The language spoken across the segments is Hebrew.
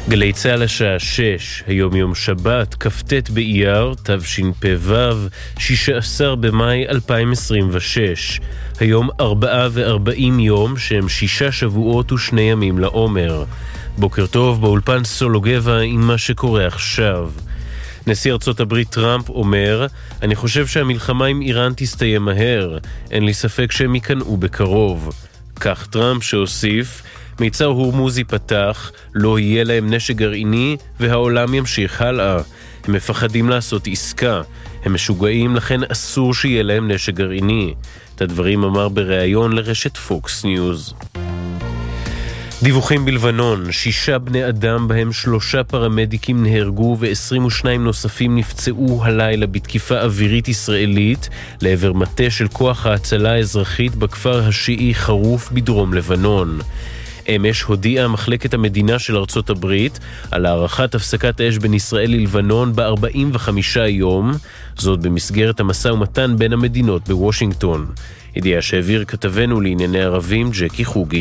גלי צהל השעה 6, היום יום שבת, כ"ט באייר, תשפ"ו, 16 במאי 2026. היום 44 יום שהם 6 שבועות ו2 ימים לעומר. בוקר טוב, באולפן סולוגבה עם מה שקורה עכשיו. נשיא ארצות הברית טראמפ אומר, אני חושב שהמלחמה עם איראן תסתיים מהר, אין לי ספק שהם ייכנעו בקרוב. כך טראמפ שהוסיף, מיצר הורמוז ייפתח, לא יהיה להם נשק גרעיני והעולם ימשיך הלאה. הם מפחדים לעשות עסקה, הם משוגעים לכן אסור שיהיה להם נשק גרעיני. את הדברים אמר בריאיון לרשת פוקס ניוז. דיווחים בלבנון, 6 בני אדם בהם 3 פרמדיקים נהרגו ו22 נוספים נפצעו הלילה בתקיפה אווירית ישראלית לעבר מטה של כוח ההצלה האזרחית בכפר השיעי חרוף בדרום לבנון. אמש הודיעה מחלקת המדינה של ארצות הברית על הערכת הפסקת אש בין ישראל ללבנון ב-45 יום, זאת במסגרת המשא ומתן בין המדינות בוושינגטון. ידיעה שהעביר כתבנו לענייני ערבים ג'קי חוגי.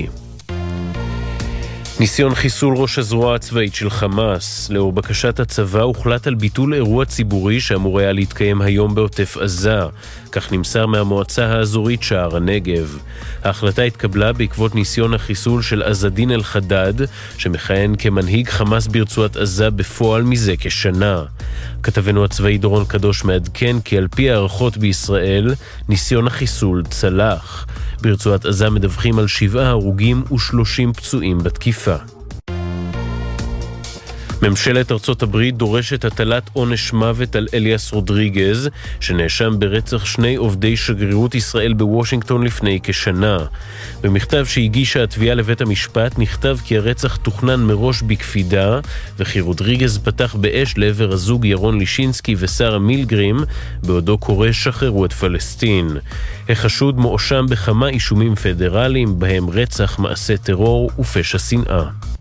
ניסיון חיסול ראש הזרוע הצבאית של חמאס. לאור בקשת הצבא הוחלט על ביטול אירוע ציבורי שאמור היה להתקיים היום בעוטף עזה. כך נמסר מהמועצה האזורית שער הנגב. ההחלטה התקבלה בעקבות ניסיון החיסול של עזדין אל-חדד, שמכהן כמנהיג חמאס ברצועת עזה בפועל מזה כשנה. כתבנו הצבאי דורון קדוש מעדכן כי על פי הערכות בישראל, ניסיון החיסול צלח. ברצועת עזה מדווחים על 7 הרוגים ו30 פצועים בתקיפה. ממשלת ארצות הברית דורשת הטלת עונש מוות על אליאס רודריגז, שנאשם ברצח 2 עובדי שגרירות ישראל בוושינגטון לפני כשנה. במכתב שהגישה התביעה לבית המשפט נכתב כי הרצח תוכנן מראש בקפידה, וכי רודריגז פתח באש לעבר הזוג ירון לישינסקי ושרה מילגרים, בעודו קורא שחררו את פלסטין. החשוד מואשם בכמה אישומים פדרליים, בהם רצח, מעשה טרור ופשע שנאה.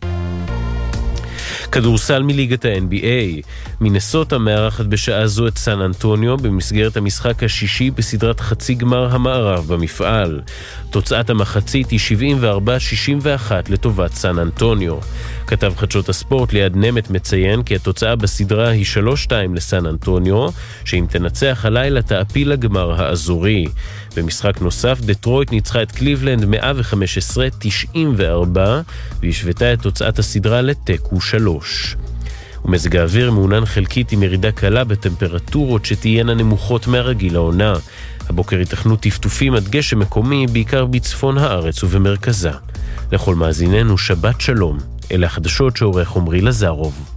כדורסל מליגת ה-NBA. מינסוטה מארחת בשעה זו את סן אנטוניו במסגרת המשחק השישי בסדרת חצי גמר המערב במפעל. תוצאת המחצית היא 74-61 לטובת סן אנטוניו. כתב חדשות הספורט ליד נמת מציין כי התוצאה בסדרה היא 3-2 לסן אנטוניו, שאם תנצח הלילה תעפיל לגמר האזורי. במשחק נוסף דטרויט ניצחה את קליבלנד 115-94 והשוותה את תוצאת הסדרה לתיקו 3. ומזג האוויר מעונן חלקית עם ירידה קלה בטמפרטורות שתהיינה נמוכות מהרגיל העונה. הבוקר ייתכנו טפטופים עד גשם מקומי בעיקר בצפון הארץ ובמרכזה. לכל מאזיננו שבת שלום. אלה החדשות שעורך עמרי לזרוב.